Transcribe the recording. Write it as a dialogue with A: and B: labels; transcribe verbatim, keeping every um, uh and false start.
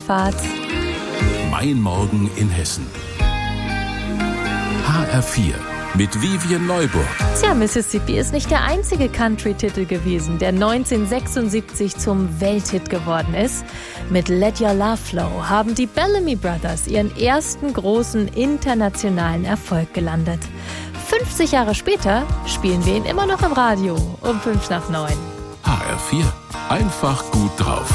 A: Himmelfahrt.
B: Mein Morgen in Hessen. H R vier mit Vivian Neuburg.
A: Tja, Mississippi ist nicht der einzige Country-Titel gewesen, der neunzehnhundertsechsundsiebzig zum Welthit geworden ist. Mit Let Your Love Flow haben die Bellamy Brothers ihren ersten großen internationalen Erfolg gelandet. fünfzig Jahre später spielen wir ihn immer noch im Radio um fünf nach neun.
B: H R vier. Einfach gut drauf.